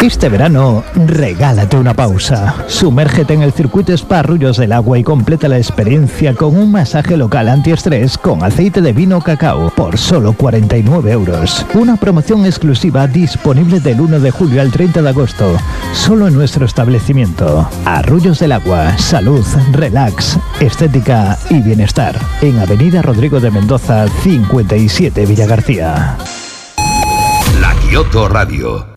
Este verano, regálate una pausa. Sumérgete en el circuito Spa Arroyos del Agua y completa la experiencia con un masaje local antiestrés con aceite de vino cacao por solo 49 euros. Una promoción exclusiva disponible del 1 de julio al 30 de agosto, solo en nuestro establecimiento. Arroyos del Agua, salud, relax, estética y bienestar. En Avenida Rodrigo de Mendoza, 57 Villagarcía. La Quioto Radio.